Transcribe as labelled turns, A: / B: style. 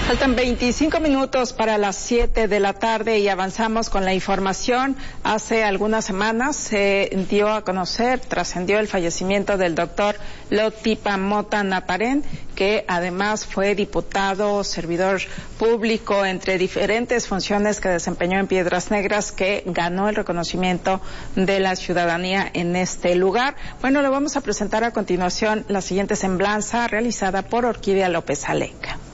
A: Faltan 25 minutos para las 7 de la tarde y avanzamos con la información. Hace algunas semanas se dio a conocer, trascendió el fallecimiento del doctor Lotipa Mota Naparén, que además fue diputado, servidor público, entre diferentes funciones que desempeñó en Piedras Negras, que ganó el reconocimiento de la ciudadanía en este lugar. Bueno, le vamos a presentar a continuación la siguiente semblanza realizada por Orquídea López Alenca.